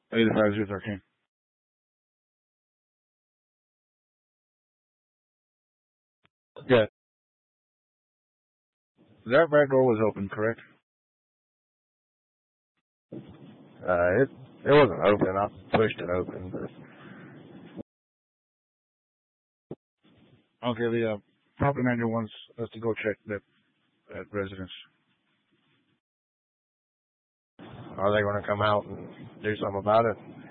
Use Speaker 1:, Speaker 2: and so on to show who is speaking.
Speaker 1: 85-13. Yeah. That back door was open, correct?
Speaker 2: It wasn't open. I pushed it open, but
Speaker 1: Okay, the property manager wants us to go check that residence.
Speaker 2: are they going to come out and do something about it?